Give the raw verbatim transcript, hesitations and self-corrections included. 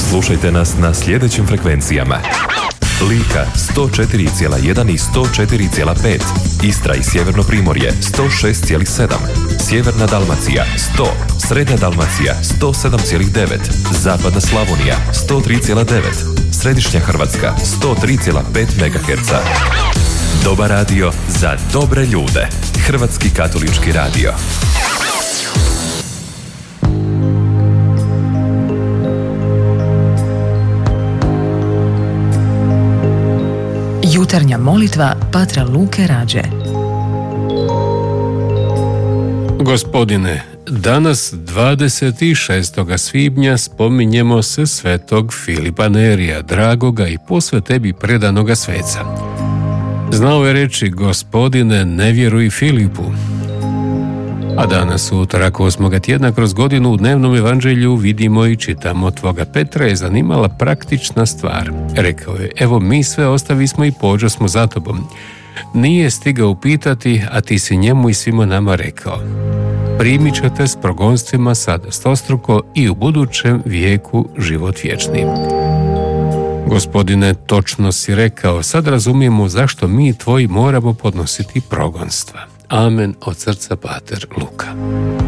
Slušajte nas na sljedećim frekvencijama: Lika sto četiri zarez jedan i sto četiri zarez pet, Istra i Sjeverno Primorje sto šest zarez sedam, Sjeverna Dalmacija sto, Srednja Dalmacija sto sedam zarez devet, Zapadna Slavonija sto tri zarez devet, Središnja Hrvatska sto tri zarez pet megaherca. Dobar radio za dobre ljude. Hrvatski katolički radio. Jutarnja molitva Patra Luke Rađe. Gospodine, danas dvadeset šestog svibnja spominjemo se svetog Filipa Nerija, dragoga i posve tebi predanoga sveca. Znao je reći: Gospodine, ne vjeruj Filipu. A danas, utorak osmoga tjedna, kroz godinu u dnevnom evanđelju vidimo i čitamo: Tvoga Petra je zanimala praktična stvar. Rekao je: evo, mi sve ostavismo i pođosmo za tobom. Nije stigao pitati, a ti si njemu i svima nama rekao: primit ćete s progonstvima sad stostruko i u budućem vijeku život vječni. Gospodine, točno si rekao, sad razumijemo zašto mi tvoji moramo podnositi progonstva. Amen, od srca Pater Luka.